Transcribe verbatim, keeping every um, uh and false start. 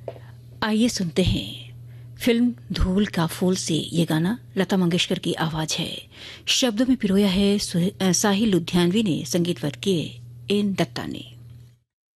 आइए सुनते हैं फिल्म धूल का फूल से ये गाना। लता मंगेशकर की आवाज है, शब्दों में पिरोया है साहिल लुधियानवी ने, संगीतवर किए एन दत्ता ने।